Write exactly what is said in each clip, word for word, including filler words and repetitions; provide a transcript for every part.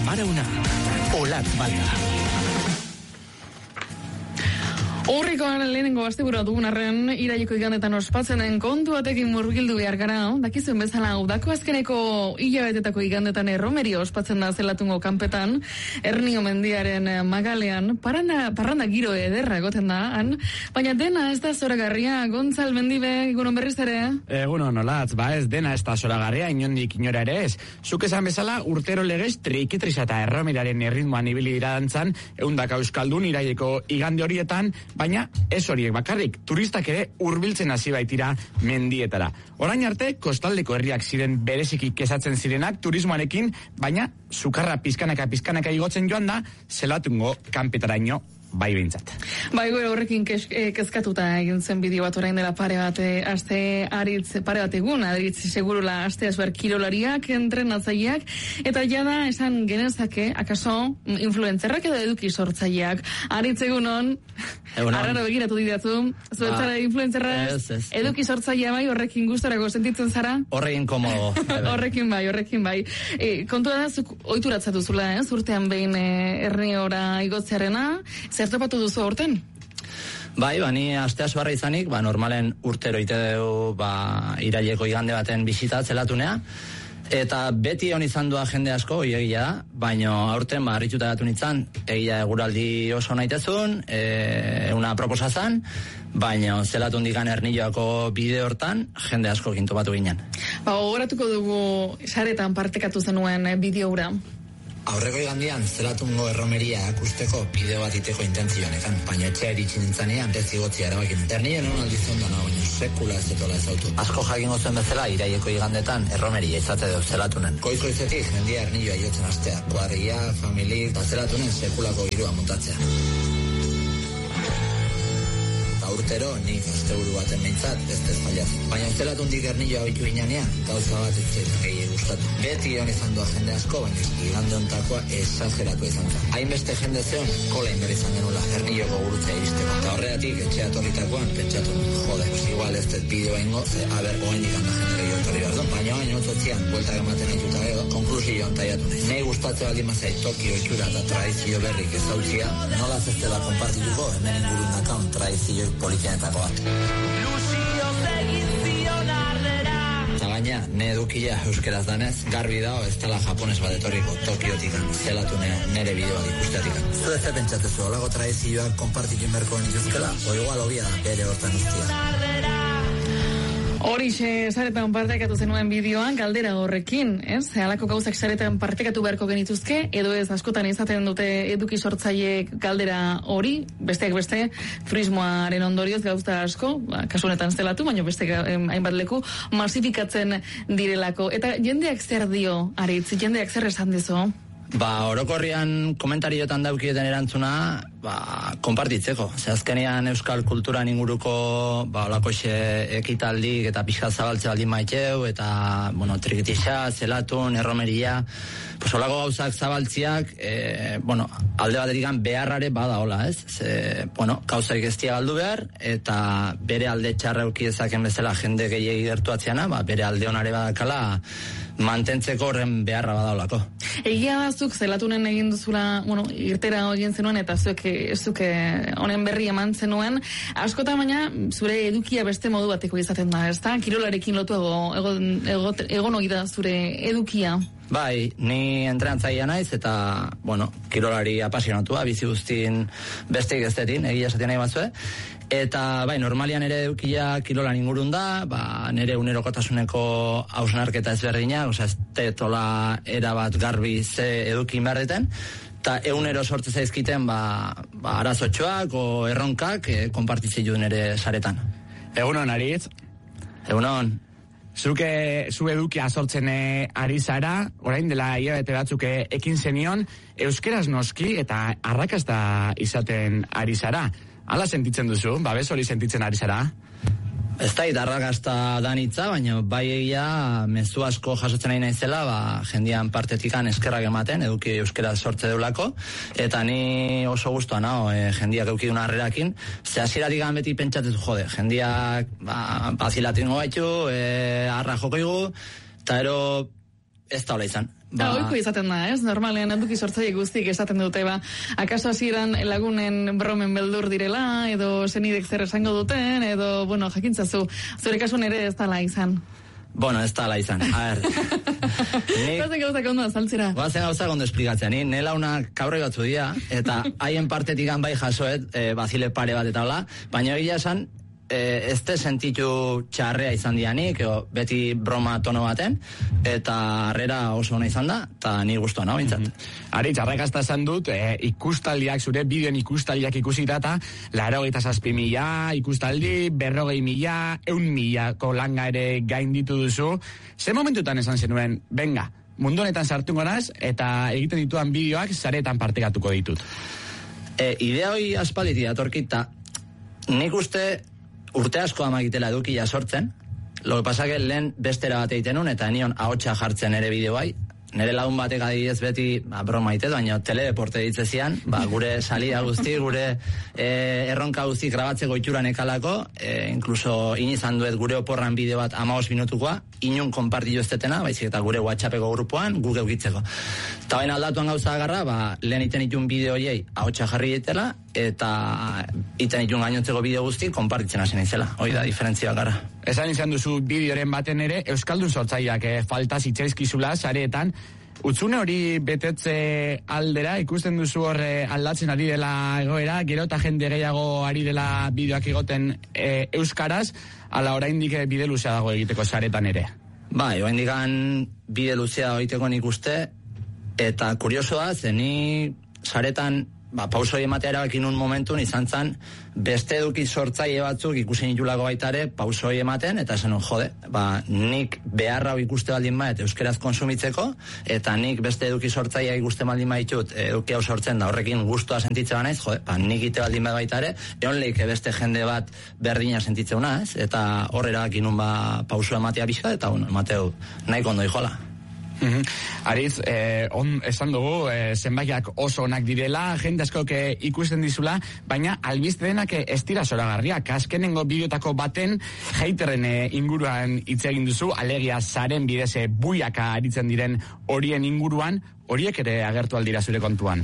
Amarauna, Olatz Balda. Horrikoan lehenengo asteburua dugun arren, iraileko igandetan ospatzenen kontu batekin murgildu behar gara, dakizuen bezala, udako azkeneko hilabetetako igandetan erromerio ospatzen da Zelatungo kanpetan, Ernio mendiaren magalean, paranda, parranda giro ederra egoten da, han, baina dena ez da zoragarria, Gontzal Mendibe, egunon berriz ere? Egunon, Olatz, ba ez dena ez da zoragarria, inondik inora ere ez. Zuk esan bezala, urtero legez trikitrisa eta erromeraren erritmoan ibili dira dantzan, eundaka euskaldun iraileko igande horietan, baina ez horiek bakarrik, turistak ere hurbiltzen hasi baitira mendietara. Orain arte, kostaldeko herriak ziren bereziki kesatzen zirenak turismoarekin, baina sukarra pizkanaka pizkanaka igotzen joan da, Zelatungo kanpetaraino bai behintzat. Bai, gure horrekin kes, eh, kezkatuta egin zen bideo bat orain dela pare bat, eh, aste aritz, pare bat egun, aritz segurula aste azber kirolariak, entrenatzaileak, eta jada esan genezake, akaso, influencerrak edo eduki sortzaileak. Aritz egunon, arraro begiratu didatzu, zuetzara ba, influencerra, eduki sortzailea bai, horrekin gustorako sentitzen zara? Horrekin komodo. horrekin bai, horrekin bai. E, kontua da, zuk ohituratza duzula, eh? Urtean behin eh, Erniora igotzearena, zer topatu duzu aurten? Bai, ba, ni astea suarra izanik, ba, normalen urtero ite dugu, ba, iraileko igande baten bisita Zelatunea, eta beti hon izan dua jende asko, egia da, baina aurten, ba, harrituta datu nintzen, egia eguraldi oso naitezun, e, una proposazan, baina Zelatun digan Ernioako bide hortan, jende asko gintopatu ginen. Ba, horatuko dugu saretan partekatu zenuen bideoura. Aurreko igandian, Zelatungo erromeria akusteko bideo bat iteko intentzioan ekan, baina etxea iritsi nintzanean ez igotzi erabakin. Ernien egun aldizun dana, baina sekula ez etola ezautu. Asko jakingo zen bezala, iraileko igandetan erromeria izate dut Zelatunen. Goiz-goizetik, jendia Ernioa iotzen astea, kuadria, familik, eta Zelatunen sekulako girua montatzea. Urtero, nik asteburu baten behintzat, ez ez fallaz. Baina Zelatundik Ernioa bitu inanean, gauza bat ez zait gehi gustatu. Beti hon izan doa jende asko, baina igande hontakoa esageratu izan zen. Hainbeste jende zeon, kola inber izan genula Ernioko gurutzea iristeko. Eta horregatik, etxea torritakoan, pentsatu, jode, igual ez dut bideo ingo, ze, haber, oen ikanda jende gehiago torri behar dut. Baina hain otzotzian, bueltak ematen dituta gero, konklusio ontaiatu nahi. Nei gustatze baldin mazai Tokio itxura eta tradizio berrik ezautzia, nola zestela konpartituko, hemen ingurun dakaun tradizio politianetako bat. Eta gaina, ne edukia euskeraz danez, garbi dago ez dela japones bat etorriko Tokiotik, Zelatune nere bideoak ikusteatik. Zu ez pentsatezu, olago tradizioak konpartikin berko nituzkela, o igual obia da bere hortan ustia. Horixe saretan partekatu zenuen bideoan, galdera horrekin, ez? Halako gauzak saretan partekatu beharko genituzke, edo ez askotan izaten dute eduki sortzaileek galdera hori, besteak beste, turismoaren ondorioz gauza asko, ba, kasu honetan Zelatu, baina beste hainbat leku, masifikatzen direlako. Eta jendeak zer dio, Aritz, jendeak zer esan dizu? Ba, orokorrian komentariotan daukieten erantzuna, ba, konpartitzeko. Ze azkenean euskal kulturan inguruko, ba, olakoxe ekitaldik eta pixka zabaltze baldin maiteu, eta, bueno, trikitixa, Zelatun, erromeria, pues olako gauzak zabaltziak, e, bueno, alde baterikan beharrare bada hola, ez? Ze, bueno, gauzaik ez dia galdu behar, eta bere alde txarra eukidezaken bezala jende gehiagi gertuatzeana, ba, bere alde honare badakala, mantentzeko horren beharra badaolako. Egia da zuk Zelatunen egin duzula, bueno, irtera egin zenuen eta zuek zuke honen berri eman zenuen, askotan baina zure edukia beste modu bateko izaten da, ezta? Kirolarekin lotuago egon ego, ego, ego da zure edukia. Bai, ni entrenatzailea naiz eta, bueno, kirolari apasionatua, bizi guztin besteik estetin, egia esaten nahi batzue. Eta, bai, normalian ere edukia kirolan ingurun da, ba, nire unerokotasuneko hausnarketa ezberdina, osea, ez tetola erabat garbi ze edukin behar eta egunero sortze zaizkiten, ba, ba arazotxoak o erronkak e, konpartitzi duen ere saretan. Egunon, Aritz. Egunon. Zuke, zu edukia sortzen ari zara, orain dela hilabete batzuk ekin zenion, euskeraz noski eta arrakasta izaten ari zara. Hala sentitzen duzu, babes hori sentitzen ari zara? Ez da, arrakasta danitza, baina bai egia mezu asko jasotzen nahi naizela, ba, jendian partetikan eskerrak ematen, eduki euskera sortze deulako, eta ni oso guztua nao, e, jendiak eukidun harrerakin, ze hasieratik beti pentsatzen jode, jendiak ba, bazilatingo baitu, e, arra joko igu, eta ero ez da hola izan. Ba... Da, oiko izaten da, ez? Normalean eduki sortzaile guztik esaten dute, ba, akaso hasieran lagunen bromen beldur direla, edo senidek zer esango duten, edo, bueno, jakintzazu, zure kasun ere ez dala izan. Bueno, ez dala izan, a ver. Guazen gauzak ondo azaltzera. Guazen gauzak ondo esplikatzea, ni nela una kabre batzu dira, eta haien partetik bai jasoet, e, bazile pare bat eta hola, baina egia esan, e, ez te sentitu txarrea izan dianik, o, beti broma tono baten, eta harrera oso ona izan da, eta ni guztua nago bintzat. Mm -hmm. Ari, txarrakazta esan dut, e, ikustaldiak, zure bideon ikustaldiak ikusita, eta laurogeita zazpi mila ikustaldi, berrogei mila, eun milako langa ere gainditu duzu. Ze momentutan esan zenuen, benga, mundu honetan sartu goraz, eta egiten dituan bideoak saretan partekatuko ditut? E, idea hoi aspaliti datorkita, nik uste urte asko amagitela edukia sortzen, lo que pasa que lehen bestera bat egiten nun, eta nion ahotsa jartzen ere bideo bai, nire lagun batek adibidez beti, ba, broma ite, baina teledeporte ditzezian, ba, gure salia guzti, gure e, erronka guzti grabatzeko itxuran ekalako, e, incluso inizan duet gure oporran bideo bat hamabost minutukoa, inun konpartitu ez detena, baizik eta gure WhatsAppeko grupuan, guk eukitzeko. Eta baina aldatuan gauza agarra, ba, lehen iten itun bideo hiei ahotsa jarri ditela, eta iten itun gainontzeko bideo guzti, konpartitzen hasi nintzela. Hoi da, diferentzia gara. Esan izan duzu bideoren baten ere, Euskaldun sortzaileak eh, falta zitzaizkizula sareetan, utzune hori betetze aldera, ikusten duzu horre aldatzen ari dela egoera, gero eta jende gehiago ari dela bideoak egoten e, euskaraz, ala oraindik bide luzea dago egiteko saretan ere. Bai, oraindik bide luzea egiteko nik uste, eta kuriosoa, zeni saretan, ba, pausoi ematea erabakin un momentun izan zan, beste eduki sortzaile batzuk ikusen itulako baitare pausoi ematen, eta esan un, jode, ba, nik beharra ikuste baldin maet euskeraz konsumitzeko, eta nik beste eduki sortzaile ikuste baldin maitut eduki hau sortzen da horrekin gustua sentitze banaiz, jode, ba, nik ite baldin maet baitare, egon leike beste jende bat berdina sentitze una, ez? Eta horre erabakin un ba, pausua ematea bizka, eta bueno, emateu nahiko ondo ijola. Mm-hmm. Ariz, eh, on, esan dugu, eh, zenbaiak oso onak direla, jende askok eh, ikusten dizula, baina albizte denak eh, ez dira zoragarriak. Azkenengo bideotako baten haterren eh, inguruan hitz egin duzu, alegia zaren bidez eh, buiaka aritzen diren horien inguruan, horiek ere agertu aldira zure kontuan.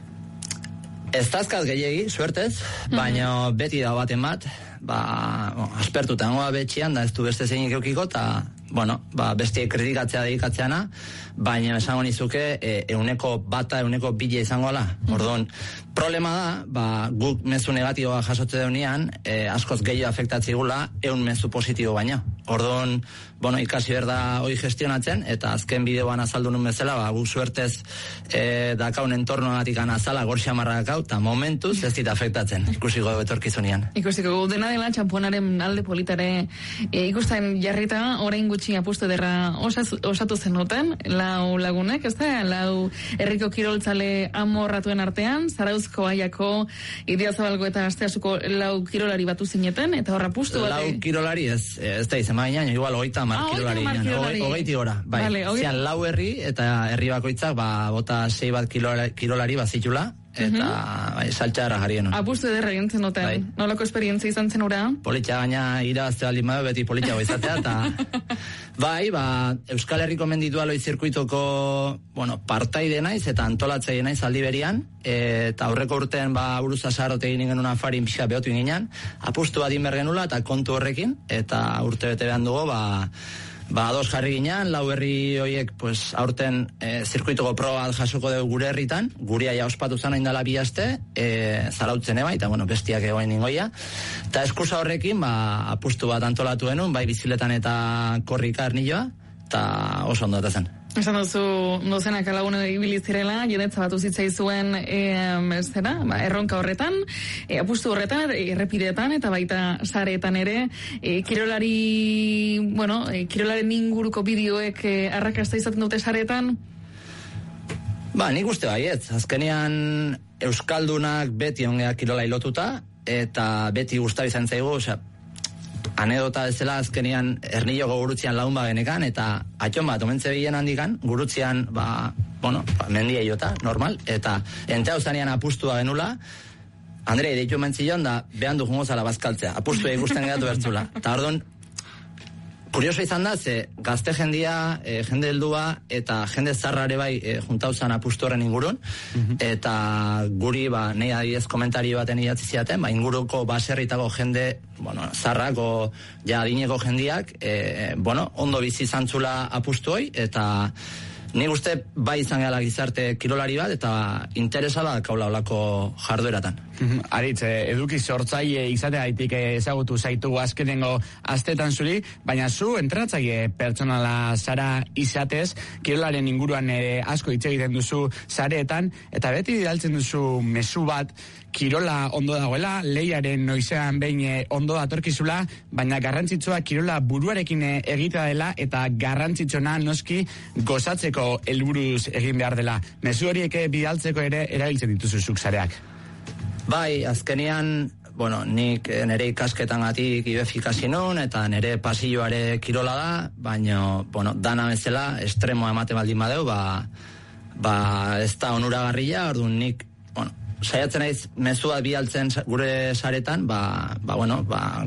Ez dazkaz gehiagi, suertez, baina mm-hmm. beti da baten bat, ba, bon, aspertuta ngoa betxian, da ez du beste zeinik eukiko, eta bueno, ba, bestie kritikatzea dedikatzeana, baina esango nizuke e, euneko bata, euneko bile izango ala. Orduan, problema da, ba, guk mezu negatiboa jasotze deunean, e, askoz gehiago afektatzigula, eun mezu positibo baina. Orduan, bueno, ikasi berda hoi gestionatzen, eta azken bideoan azaldu nun bezala, ba, guk suertez e, dakaun entornoagatik anazala gorxamarra dakau, eta momentuz ez dit afektatzen, ikusiko betorkizunean. Ikusiko, dena dela txamponaren alde politare e, ikusten jarrita, orain gutxi apustu derra osaz, osatu zenuten, lau lagunek, ez da, lau herriko kiroltzale amorratuen artean, Zarauzko Aiako, Idiazabalgo eta Asteasuko lau kirolari batu zineten, eta horra apustu bat... Lau kirolari ez, ez da izan, baina igual hogeita mar ah, kirolari, hogeiti gora, bai, vale, zian lau herri, eta herri bakoitzak, ba, bota sei bat kirolari, kirolari bazitula, eta uh-huh. bai, saltxarra jarien. Apustu ederra egintzen duten, bai. Nolako esperientzia izan zen ura? Politxa gaina irabazte baldin badu beti politxago izatea, eta bai, ba, Euskal Herriko menditualoi zirkuitoko, bueno, partaide naiz eta antolatzaile naiz aldi berian, eta aurreko urtean ba buruza sarrote egin genuen afarin pixa behotu ginen, apustu bat inbergenula eta kontu horrekin, eta urte bete behan dugu, ba, Ba, ados jarri ginean, lau herri horiek, pues, aurten e, zirkuituko proba jasoko dugu gure herritan, guria ja ospatu zan hain dela bi aste, e, zarautzen eba, eta, bueno, bestiak egoen ningoia. Eta eskusa horrekin, ba, apustu bat antolatu genuen, bai biziletan eta korrika ernilloa, eta oso ondo eta zen. Esan duzu, dozenak alagune ibilizirela, jendetza batu zitzaizuen e, zera, ba, erronka horretan, e, apustu horretan, errepidetan, eta baita sareetan ere, e, kirolari, bueno, e, kirolaren inguruko bideoek e, arrakasta izaten dute sareetan? Ba, nik uste baiet, azkenean Euskaldunak beti ongea kirola ilotuta, eta beti guztabi izan zaigu, osea, anedota bezala azkenean ernilloko gurutzian lagun bagenekan, eta atxon bat, omentze bilen handikan, gurutzian, ba, bueno, ba, mendia iota, normal, eta ente hau zanean apustua genula, Andrei, deitu mentzion da, behan du jungo zala bazkaltzea, apustu ikusten geratu bertzula. Eta orduan, kurioso izan da, ze gazte jendia, e, jende heldua eta jende zarrare bai e, juntauzan apustu horren ingurun, mm-hmm. eta guri, ba, nahi adibidez komentari baten idatzi ziaten, ba, inguruko baserritako jende, bueno, zarrako, ja, adineko jendiak, e, bueno, ondo bizi zantzula apustu hoi, eta nik uste bai izan gala gizarte kirolari bat, eta interesa bat kaula olako jardueratan. Aritz, eduki sortzaile izateagaitik ezagutu zaitu azkenengo astetan zuri, baina zu entrenatzaile pertsonala zara izatez, kirolaren inguruan ere asko hitz egiten duzu sareetan, eta beti bidaltzen duzu mezu bat, kirola ondo dagoela, lehiaren noizean behin ondo datorkizula, baina garrantzitsua kirola buruarekin egitea dela, eta garrantzitsuna noski gozatzeko helburuz egin behar dela. Mezu horiek bidaltzeko ere erabiltzen dituzu zuk sareak. Bai, azkenean, bueno, nik nire ikasketan gatik I B F ikasi nun, eta nire pasilloare kirola da, baina, bueno, dana bezala, estremoa emate baldin badeu, ba, ba ez da onuragarria, orduan nik, bueno, saiatzen naiz mezua bialtzen gure saretan, ba, ba bueno, ba,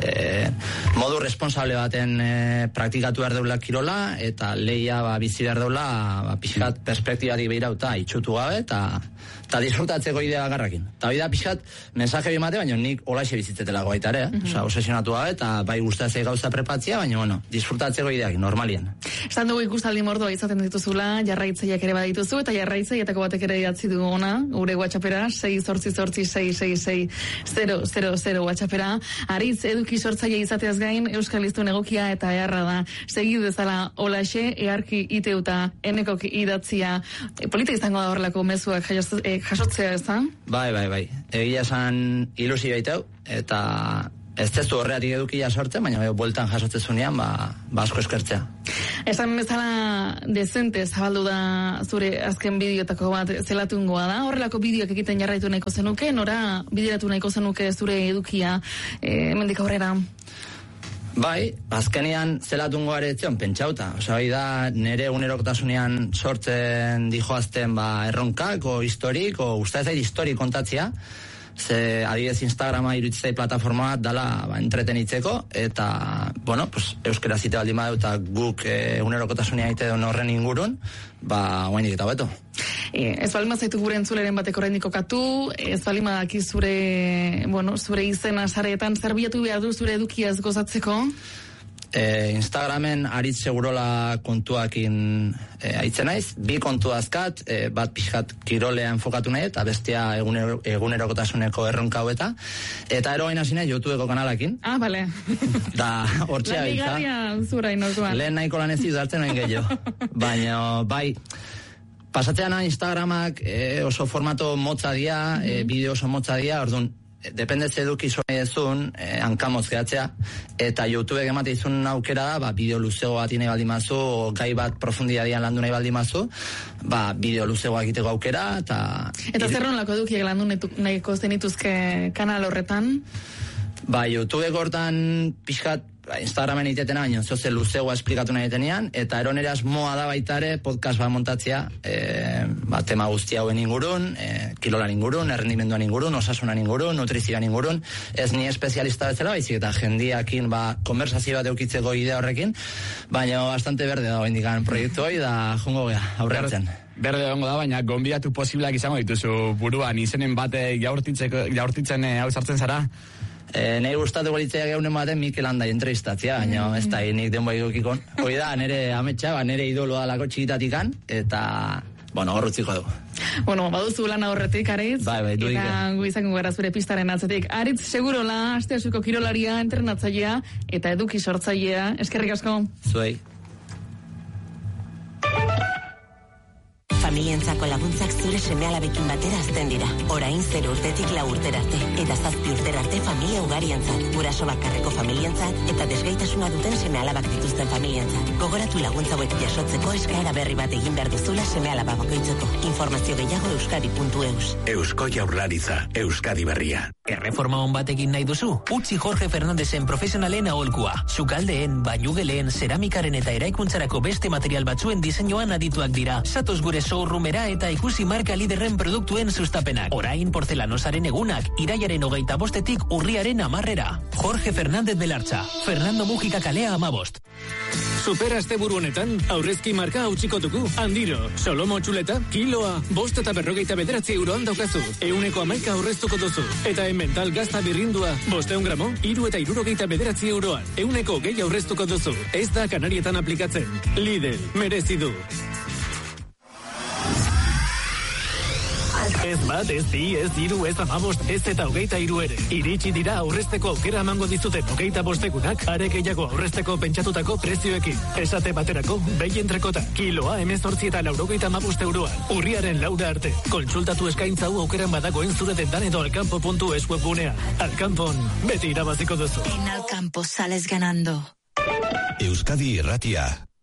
e, modu responsable baten e, praktikatu behar deula kirola, eta lehia ba, bizi behar deula ba, pixkat perspektibatik behirauta itxutu gabe, eta eta disfrutatzeko idea bakarrakin. Eta hori da pixkat mensaje bimate, baina nik olaxe bizitzetelago baita ere, mm-hmm. Osa, osesionatu gabe, eta bai gustatzea gauza prepatzia, baina bueno, disfrutatzeko ideakin, normalien. Esan dugu ikustaldi mordoa izaten dituzula, jarraitzaileak ere badituzu, eta jarraitzaileetako batek ere idatzi dugu ona, gure WhatsAppera, sei zortzi zortzi sei sei sei zero zero zero WhatsAppera. Aritz, eduki sortzaile izateaz gain, Euskal Hiztun egokia eta eharra da. Segi dezala olaxe, eharki iteuta, enekok idatzia, e, polita izango da horrelako mezuak jasoz, e, jasotzea ez da? Bai, bai, bai. Egia esan ilusi baiteu, eta ez testu horreatik edukia sortzen, baina bai, bueltan jasotzezunean, ba, ba asko eskertzea. Esan bezala dezente zabaldu da zure azken bideotako bat zelatungoa da. Horrelako bideoak egiten jarraitu nahiko zenuke, nora bideratu nahiko zenuke zure edukia e, hemendik aurrera? Bai, azkenean zelatungoare etzion pentsauta. Osa, hori da, nire unerokotasunean sortzen dijoazten ba, erronkak, o historik, o usta ez historik kontatzia. Ze adibidez Instagrama iruditzei plataforma bat dala ba, entretenitzeko, eta, bueno, pues, euskera zite baldin badeu, eta guk e, unerokotasunia egite duen horren ingurun, ba, guainik eta beto. E, ez balima zaitu gure entzuleren batek oraindik kokatu, ez balima daki zure, bueno, zure izena sareetan, zer bilatu behar du zure edukiaz gozatzeko? E, Instagramen Aritz Segurola kontuakin e, aitzen naiz, bi kontu azkat, e, bat pixkat kirolean enfokatu nahi, eta bestia egunero, egunerokotasuneko erronka haueta, eta eroain hasi nahi YouTubeko kanalakin. Ah, bale. Da, hortxea biltza. Lan igarria zura inozuan. Lehen nahiko lan ez idartzen nahi gehiago. Baina, bai, pasatzean Instagramak e, oso formato motza dia, mm-hmm. e, bideo oso motza dia, orduan, dependetze eduki zuen ezun, eh, hankamoz gehatzea, eta YouTube emate izun aukera da, ba, bideo luzego bat nahi baldin mazu, o gai bat profundidadian landu nahi baldin mazu, ba, bideo luzego egiteko aukera, eta... Eta zer nolako edukiak landu nahiko zenituzke kanal horretan? Ba, YouTube gortan pixkat, Instagramen itetena, baina zoze luzegoa esplikatu nahi tenean, eta eronere asmoa da baitare podcast bat montatzea, e, ba, tema guzti hauen ingurun, e, kirolan ingurun, errendimenduan ingurun, osasunan ingurun, nutrizioan ingurun, ez ni espezialista bezala, baizik eta jendiakin, ba, konversazio bat eukitzeko idea horrekin, baina bastante berde da indikan proiektu hoi, da jongo gea, aurreatzen. Berde ongo da, baina gonbidatu posibleak izango dituzu buruan, izenen bate jaurtitzen hau sartzen zara? E, Nei gustatu golitzea geunen baten Mikel Andai entrevistatzea, baina mm. ez da, nik denboi gukikon. Hoi da, nire ametsa, ba, nire idoloa lako txikitatikan, eta, bueno, horrutziko dugu. Bueno, baduzu lan horretik, Aritz. Bai, bai, du eta gu izango gara zure pistaren atzetik. Aritz, segurola, asteasuko kirolaria, entrenatzailea, eta eduki sortzailea. Eskerrik asko. Zuei. Familientzako laguntzak zure seme-alabekin batera azten dira. Orain zero urtetik lau urterarte. Eta zazpi urterarte familia ugarientzat. Guraso bakarreko familientzat eta desgaitasuna duten seme-alabak dituzten familientzat. Gogoratu laguntza hauek jasotzeko eskaera berri bat egin behar duzula seme-alaba bakoitzeko. Informazio gehiago euskadi puntu eus. Eusko Jaurlaritza, Euskadi Berria. Erreforma hon batekin nahi duzu? Utzi Jorge Fernandezen profesionalen aholkua. Sukaldeen, bainugeleen, zeramikaren eta eraikuntzarako beste material batzuen diseinuan adituak dira. Satoz gure showroomera eta ikusi marka liderren produktuen sustapenak. Orain portelanosaren egunak, iraiaren hogeita bostetik urriaren amarrera. Jorge Fernández Belartza, Fernando Mujika kalea amabost. Supera asteburu honetan, aurrezki marka hautsiko dugu. Andiro, Solomo txuleta, kiloa, bost eta berrogeita bederatzi euroan daukazu. Euneko amaika aurreztuko duzu. Eta mental gazta birrindua, bosteun gramo, iru eta irurogeita bederatzi euroan. Euneko gehi aurreztuko duzu. Ez da Kanarietan aplikatzen. Lidl, merezi du. Ez bat, ez bi, ez iru, ez amabost, ez eta hogeita iru ere. Iritsi dira aurrezteko aukera emango dizuten hogeita bostegunak, are gehiago aurrezteko pentsatutako prezioekin. Esate baterako, behien trekota, kiloa emezortzi eta laurogeita amabost euroan. Urriaren laura arte. Kontsultatu eskaintza hau aukeran badagoen zure dendan edo alkampo puntu es webgunea. Alkampon, beti irabaziko duzu. En Alcampo sales ganando. Euskadi Irratia.